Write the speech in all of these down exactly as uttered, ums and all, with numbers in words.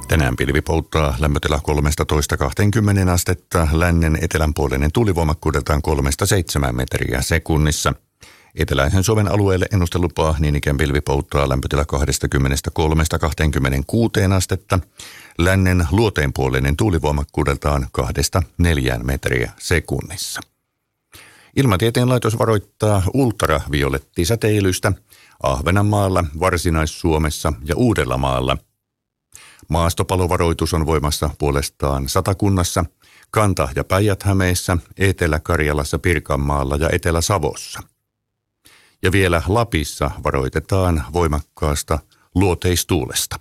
Tänään pilvi polttaa lämpötila kolmetoista kaksikymmentä astetta, lännen etelänpuoleinen tuulivoimakkuudeltaan kolmesta seitsemään metriä sekunnissa. Eteläisen Suomen alueelle ennustelupaa niin ikään pilvi polttaa lämpötila kaksikymmentäkolme kaksikymmentäkuusi astetta, lännen luoteenpuoleinen tuulivoimakkuudeltaan kahdesta neljään metriä sekunnissa. Ilmatieteen laitos varoittaa ultraviolettisäteilystä Ahvenanmaalla, Varsinais-Suomessa ja Uudellamaalla. Maastopalovaroitus on voimassa puolestaan Satakunnassa, Kanta- ja Päijät-Hämeessä, Etelä-Karjalassa, Pirkanmaalla ja Etelä-Savossa. Ja vielä Lapissa varoitetaan voimakkaasta luoteistuulesta.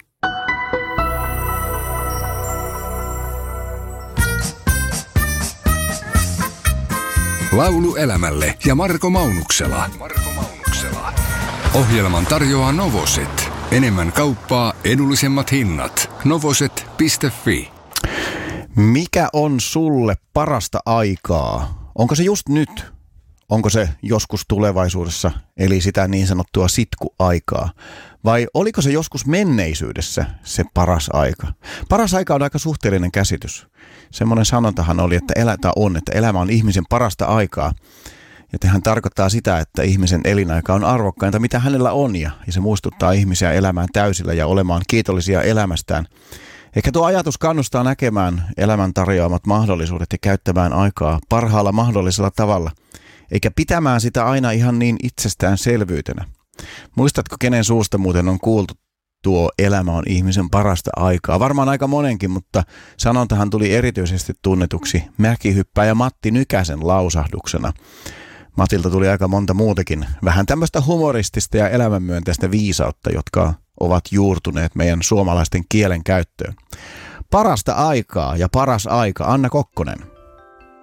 Laulu elämälle ja Marko Maunuksela. Marko Maunuksela. Ohjelman tarjoaa Novoset. Enemmän kauppaa, edullisemmat hinnat. novoset piste fi. Mikä on sulle parasta aikaa? Onko se just nyt? Onko se joskus tulevaisuudessa, eli sitä niin sanottua sitkuaikaa? Vai oliko se joskus menneisyydessä se paras aika? Paras aika on aika suhteellinen käsitys. Semmoinen sanontahan oli, että elämä on, että elämä on ihmisen parasta aikaa. Ja tähän tarkoittaa sitä, että ihmisen elinaika on arvokkainta, mitä hänellä on, ja, ja se muistuttaa ihmisiä elämään täysillä ja olemaan kiitollisia elämästään. Ehkä tuo ajatus kannustaa näkemään elämän tarjoamat mahdollisuudet ja käyttämään aikaa parhaalla mahdollisella tavalla, eikä pitämään sitä aina ihan niin itsestäänselvyytenä. Muistatko, kenen suusta muuten on kuultu tuo elämä on ihmisen parasta aikaa? Varmaan aika monenkin, mutta sanontahan tuli erityisesti tunnetuksi mäkihyppääjä Matti Nykäsen lausahduksena. Matilta tuli aika monta muutakin, vähän tämmöistä humoristista ja elämänmyönteistä viisautta, jotka ovat juurtuneet meidän suomalaisten kielen käyttöön. Parasta aikaa ja paras aika, Anna Kokkonen.